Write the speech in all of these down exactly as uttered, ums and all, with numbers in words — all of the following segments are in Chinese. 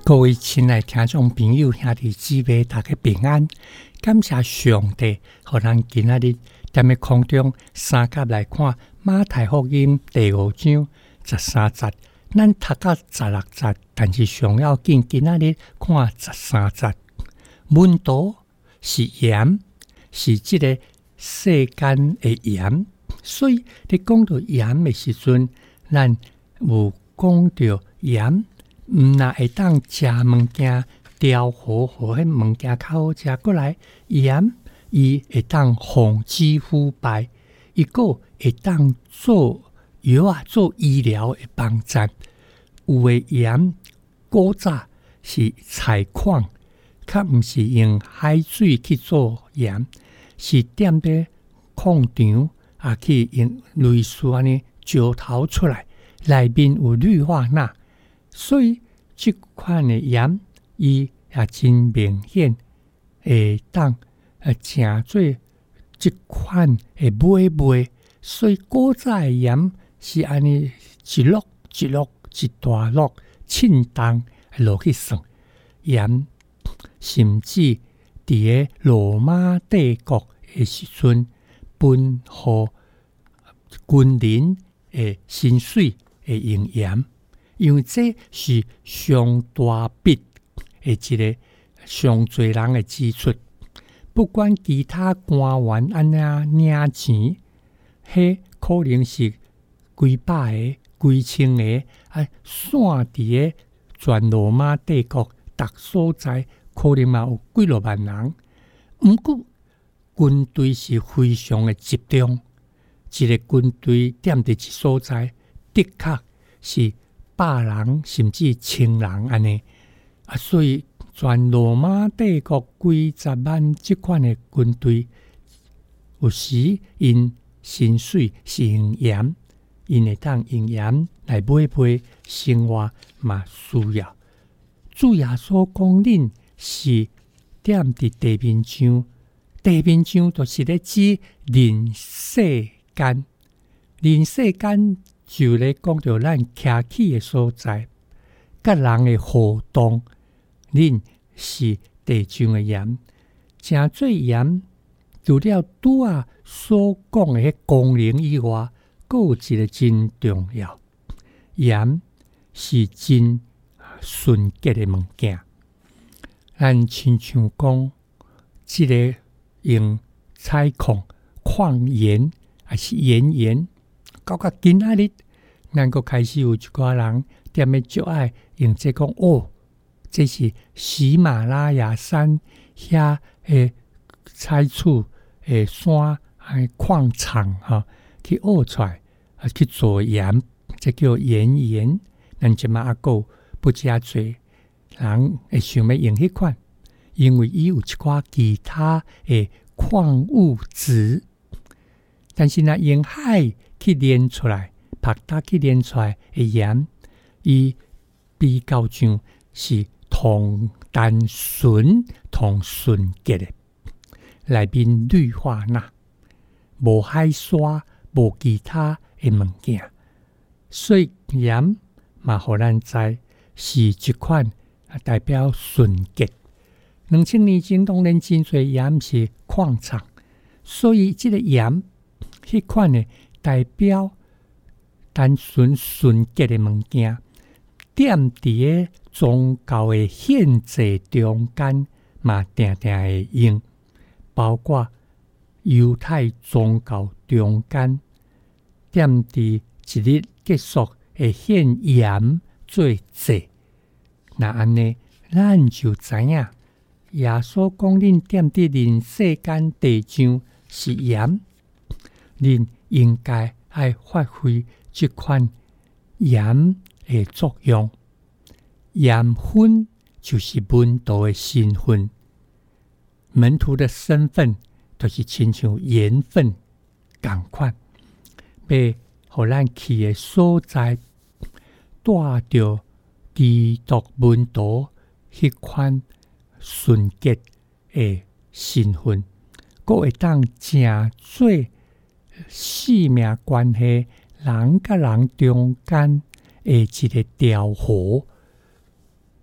各位亲爱听众朋友、兄弟姊妹，大家平安！感谢上帝，互咱今仔日踮咧空中三甲来看马太福音第五章十三节。咱读到十六节，但是上要紧，今仔日看十三节。门徒是盐，是即个世间的盐，所以你讲到盐的时阵，咱有讲到盐。毋若会当食物件调好好，迄物件较好食过来，盐伊会当防止腐败，伊个会当做药啊，做医疗的帮助。有诶盐古早是采矿，较毋是用海水去做盐，是踮咧矿场啊去用类似安尼石头出来，内面有氯化钠。所以，这款的盐，伊也真明显会当呃成做这款的买卖。所以古早的盐是安尼一落一落一大落称重落去算盐，甚至伫个罗马帝国的时阵，分互军人的薪水会用盐。因为这是上大笔的一个上侪人的支出，不管其他官员安怎领钱，迄可能是几百个、几千个啊，散伫个全罗马帝国逐所在，可能嘛有几落万人。毋过军队是非常的集中，一个军队踮伫一所在，的确是百人甚至千人安尼啊，所以全罗马帝国几十万这款的军队，有时因薪水是用盐，因会当用盐来买卖生活嘛需要。主耶稣讲恁是踮伫地面上，地面上就是咧指人世间，人世间。就咧讲到咱徛起的所在，甲人的互动，恁是地上的盐，诚做盐。除了拄啊所讲的迄功能以外，阁有一个真重要，盐是真纯洁的物件。咱亲像讲，即、这个用采矿矿盐还是盐盐。到到今仔日，咱阁开始有一寡人踮咧就爱用这讲哦，这是喜马拉雅山遐诶采取诶山诶矿场哈、哦、去挖出来啊去做盐，这叫盐盐。咱即马阿个不加侪人会想要用迄款，因为伊有一寡其他诶矿物质，但是若用海去炼出来，拍打去炼出来的盐，伊比较上是同单纯、同纯洁的，内面氯化钠，无海沙，无其他的物件，所以盐嘛，互咱知是一款代表纯洁。两千年前当然真侪盐是矿场，所以这个盐迄款的。代表单纯纯洁的物件，踮伫个宗教的宪制中间嘛，定定会用，包括犹太宗教中间，踮伫一日结束会献盐做祭。那安尼，咱就知影，耶稣讲恁踮伫人世间地上是盐，恁。应该爱发挥这款盐的作用。盐分就是门徒的身份，门徒的身份就是亲像盐分同款，要互咱去的所在带着基督门徒迄款纯洁的身份，佫会当正做。生命关系，人甲人中间的一个调和，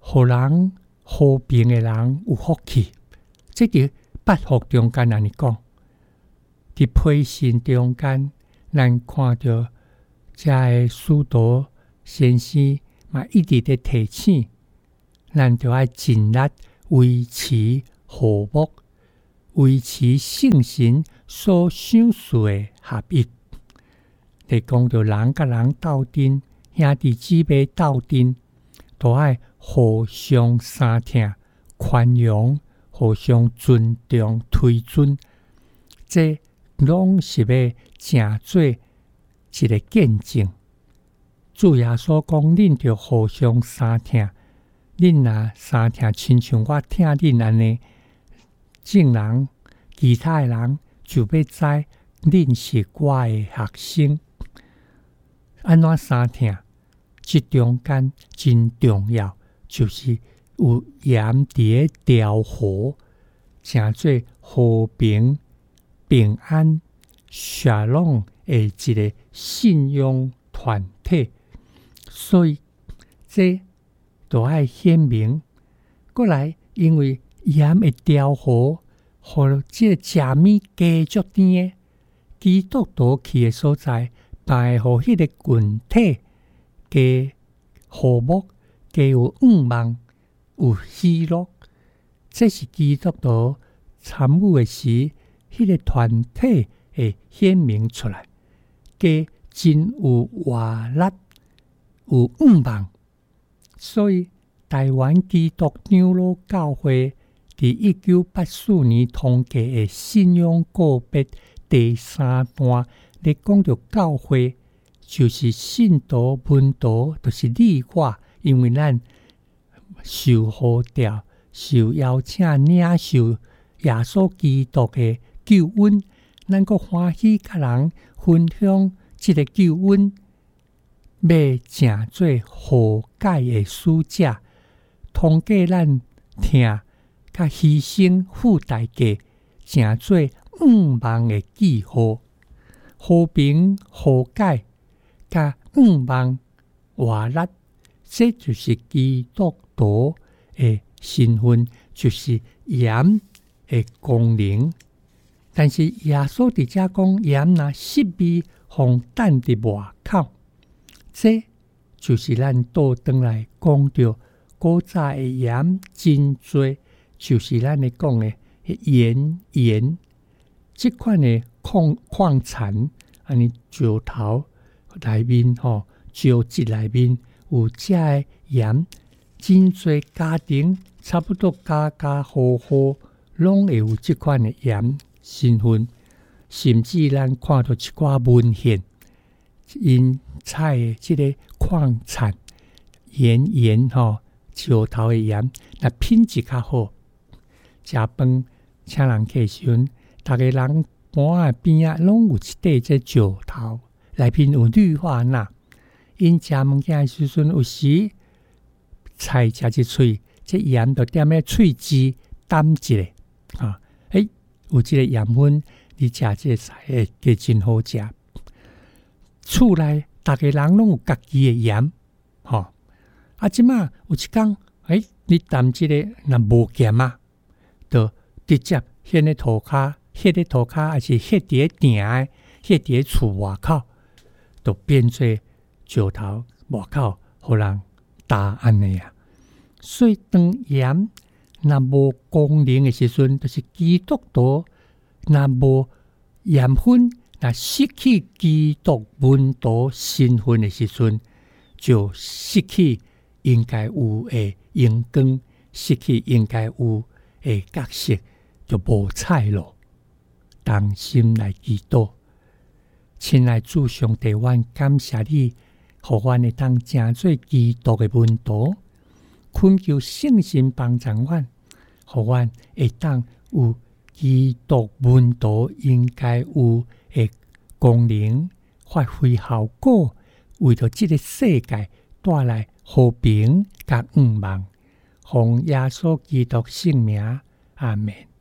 互人和平的人有福气。这伫八福中间安尼讲，伫批信中间，咱看到这个师徒先生嘛一直在提醒，咱就要尽力维持和睦，维持圣神所想事的合一。在讲到人甲人斗阵，兄弟姊妹斗阵，都要互相相听、宽容。互相尊重、推尊，这拢是要成做一个见证。主耶稣讲，恁着互相相听，恁若相听，亲像我听恁安尼，众人其他的人就要知恁是我的学生。安怎相听？这中间真重要，就是有盐伫个调和，成做和平、平安、沙龙的一个信仰团体。所以这都要显明。过来，因为盐的调和，互这食物加足甜的基督徒去的所在，摆互迄个群体加和睦，加有盼望。有喜乐，这是基督徒参与的时，迄、那个团体会显明出来，加真有活力，有盼望。所以，台湾基督长老教会伫一九八四年通过的信仰告别第三段，咧讲到教会就是信徒、门徒，就是你我，因为咱。受呼召、受邀请、领受耶稣基督的救恩，咱个欢喜甲人分享这个救恩，要成做和解的使者，通过咱听甲牺牲付代价，成做盼望的记号，和平和解甲盼望活力，这就是基督徒的身份，就是盐的功能。但是耶稣伫遮讲，盐若失味，放等伫外口，这就是咱倒转来讲到古早的盐真多，就是咱咧讲的盐盐这款的矿矿产，安尼石头内面吼，石质内面有遮的盐。真侪家庭差不多家家户户拢会有这款的盐身份，甚至咱看到一寡文献，因采的这个矿产盐盐吼，石头的盐，那品质较好。食饭请人客时阵，逐个人盘啊边啊拢有一块这石头，内面有氯化钠。因食物件的时阵，有时。菜食一喙，这盐就踮咧喙齿担一下啊！诶，有这个盐分，你食这个菜会加真好食。厝内逐个人拢有家己的盐，吼、哦、啊！即马有一工，诶，你担这个若无咸啊，就直接掀咧涂骹，掀咧涂骹，还是掀伫咧顶的，掀伫咧厝外口，就变做石头外口，互人打安尼啊！所以当盐若无功能的时阵，就是基督徒若无盐分，若失去基督门徒身份的时阵，就失去应该有的阳光，失去应该有的角色，就无彩咯。当心来祈祷，亲爱主上帝，阮感谢你，互阮会当成做基督的门徒。恳求圣神帮助阮，互阮会当有基督门徒应该有的功能，发挥效果，为着这个世界带来和平甲盼望。奉耶稣基督圣名，阿们。